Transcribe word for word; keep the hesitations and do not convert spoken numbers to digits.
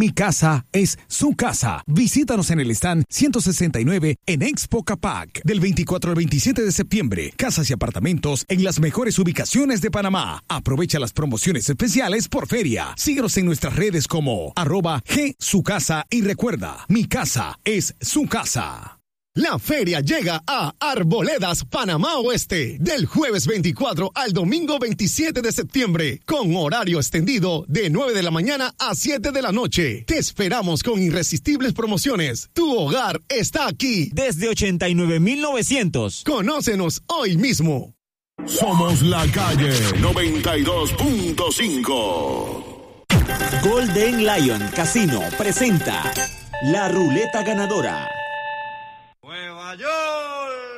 Mi casa es su casa. Visítanos en el stand ciento sesenta y nueve en Expo Capac. Del veinticuatro al veintisiete de septiembre. Casas y apartamentos en las mejores ubicaciones de Panamá. Aprovecha las promociones especiales por feria. Síguenos en nuestras redes como arroba G su casa y recuerda, mi casa es su casa. La feria llega a Arboledas, Panamá Oeste, del jueves veinticuatro al domingo veintisiete de septiembre, con horario extendido de nueve de la mañana a siete de la noche. Te esperamos con irresistibles promociones. Tu hogar está aquí. Desde ochenta y nueve mil novecientos. Conócenos hoy mismo. Somos la calle noventa y dos punto cinco. Golden Lion Casino presenta La Ruleta Ganadora.